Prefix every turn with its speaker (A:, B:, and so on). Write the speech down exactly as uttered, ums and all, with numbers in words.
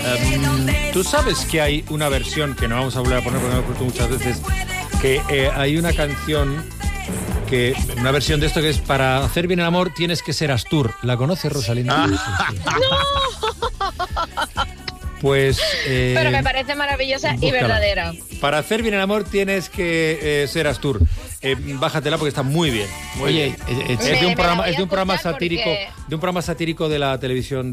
A: Um, Tú sabes que hay una versión, que no vamos a volver a poner porque me he puesto muchas veces, que eh, hay una canción, que una versión de esto que es para hacer bien el amor tienes que ser Astur. ¿La conoces, Rosalinda?
B: Ah.
A: Sí, sí. Pues... Eh,
B: Pero me parece maravillosa búscala. Y verdadera.
A: Para hacer bien el amor tienes que eh, ser Astur. Eh, bájatela porque está muy bien. Muy
C: Oye,
A: bien.
C: es,
A: es de un programa, es de un programa
B: porque...
A: satírico, de un programa satírico de la televisión.